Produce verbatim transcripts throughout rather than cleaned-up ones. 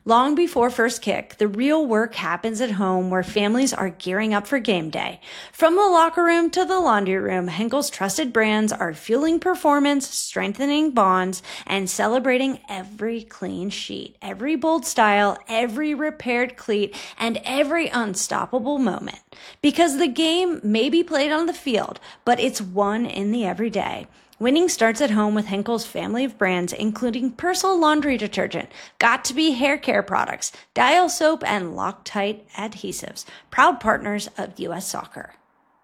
Long before first kick, the real work happens at home where families are gearing up for game day. From the locker room to the laundry room, Henkel's trusted brands are fueling performance, strengthening bonds, and celebrating every clean sheet, every bold style, every repaired cleat, and every unstoppable moment. Because the game may be played on the field, but it's won in the everyday. Winning starts at home with Henkel's family of brands, including Persil laundry detergent, Got2b hair care products, Dial soap, and Loctite adhesives, proud partners of U S Soccer.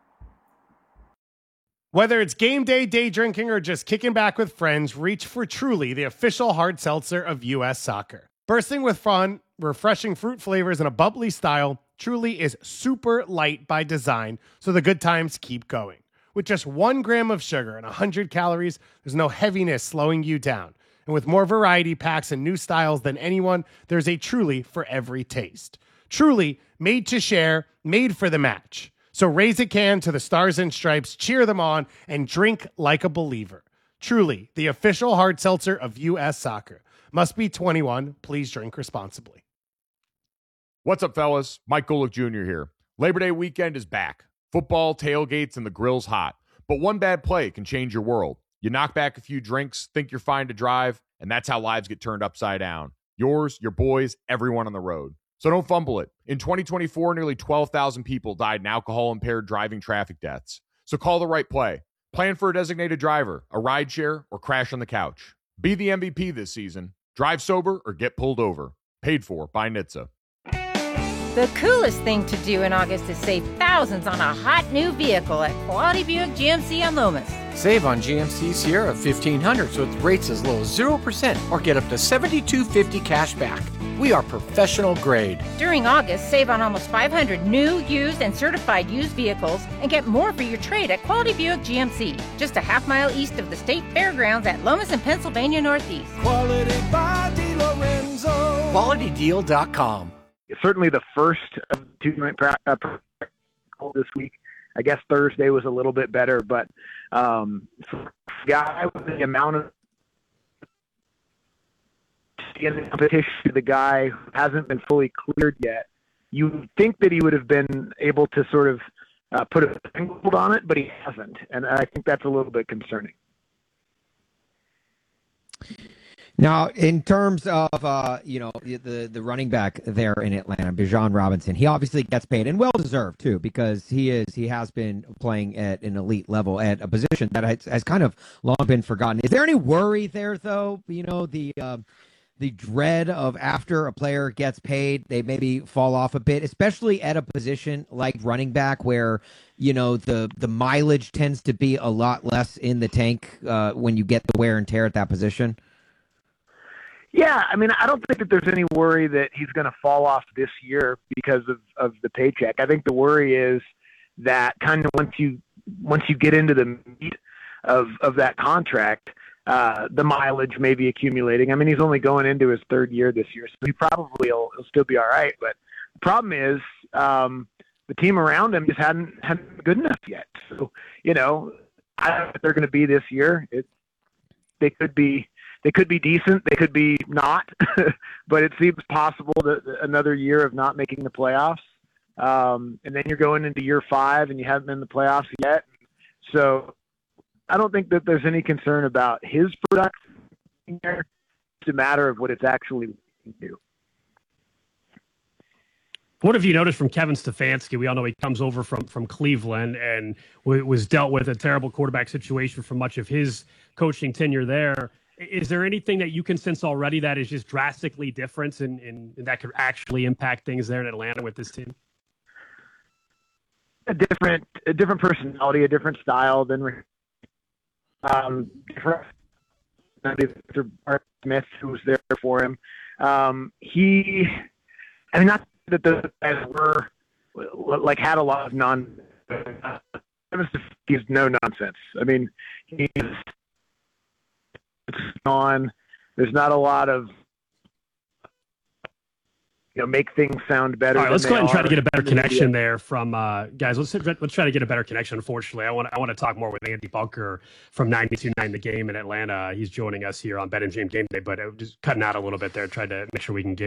Whether it's game day, day drinking, or just kicking back with friends, reach for Truly, the official hard seltzer of U S Soccer. Bursting with fun, refreshing fruit flavors, and a bubbly style, Truly is super light by design, so the good times keep going. With just one gram of sugar and one hundred calories, there's no heaviness slowing you down. And with more variety packs and new styles than anyone, there's a Truly for every taste. Truly, made to share, made for the match. So raise a can to the Stars and Stripes, cheer them on, and drink like a believer. Truly, the official hard seltzer of U S Soccer. Must be twenty-one. Please drink responsibly. What's up, fellas? Mike Golick Junior here. Labor Day weekend is back. Football, tailgates, and the grill's hot. But one bad play can change your world. You knock back a few drinks, think you're fine to drive, and that's how lives get turned upside down. Yours, your boys, everyone on the road. So don't fumble it. In twenty twenty-four, nearly twelve thousand people died in alcohol-impaired driving traffic deaths. So call the right play. Plan for a designated driver, a rideshare, or crash on the couch. Be the M V P this season. Drive sober or get pulled over. Paid for by N H T S A. The coolest thing to do in August is save thousands on a hot new vehicle at Quality Buick G M C on Lomas. Save on G M C Sierra fifteen hundreds with rates as low as zero percent or get up to seventy-two fifty cash back. We are professional grade. During August, save on almost five hundred new, used, and certified used vehicles and get more for your trade at Quality Buick G M C. Just a half mile east of the State Fairgrounds at Lomas and Pennsylvania Northeast. Quality by DeLorenzo. Quality Deal dot com. Certainly the first of two joint practice this week. I guess Thursday was a little bit better, but um, for a guy with the amount of in the competition, the guy who hasn't been fully cleared yet, you would think that he would have been able to sort of uh, put a hold on it, but he hasn't, and I think that's a little bit concerning. Now, in terms of, uh, you know, the, the running back there in Atlanta, Bijan Robinson, he obviously gets paid, and well-deserved, too, because he is he has been playing at an elite level at a position that has, has kind of long been forgotten. Is there any worry there, though, you know, the uh, the dread of after a player gets paid, they maybe fall off a bit, especially at a position like running back where, you know, the, the mileage tends to be a lot less in the tank uh, when you get the wear and tear at that position? Yeah, I mean, I don't think that there's any worry that he's going to fall off this year because of, of the paycheck. I think the worry is that kind of once you once you get into the meat of of that contract, uh, the mileage may be accumulating. I mean, he's only going into his third year this year, so he probably will he'll still be all right. But the problem is um, the team around him just hadn't hadn't been good enough yet. So, you know, I don't know if they're going to be this year. It, they could be. They could be decent. They could be not, but it seems possible that another year of not making the playoffs. Um, and then you're going into year five and you haven't been in the playoffs yet. So I don't think that there's any concern about his production there. It's a matter of what it's actually leading to. What have you noticed from Kevin Stefanski? We all know he comes over from, from Cleveland and w- was dealt with a terrible quarterback situation for much of his coaching tenure there. Is there anything that you can sense already that is just drastically different and, and that could actually impact things there in Atlanta with this team? A different, a different personality, a different style than um, different. Art Smith, who was there for him. Um, he, I mean, not that the guys were like had a lot of non. Uh, he's no nonsense. I mean, he's. On, there's not a lot of, you know, make things sound better. All right, let's go ahead and try are. to get a better connection there from uh, guys. Let's let's try to get a better connection. Unfortunately, I want I want to talk more with Andy Bunker from ninety-two point nine The Game in Atlanta. He's joining us here on BetMGM Game Day, but it was just cutting out a little bit there. Tried to make sure we can get